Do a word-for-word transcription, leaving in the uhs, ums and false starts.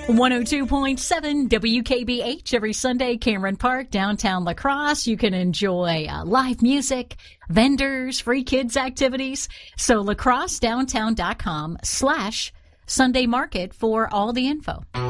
one oh two point seven W K B H every Sunday, Cameron Park, downtown La Crosse. You can enjoy uh, live music, vendors, free kids activities. So lacrossedowntown.com slash Sunday Market for all the info.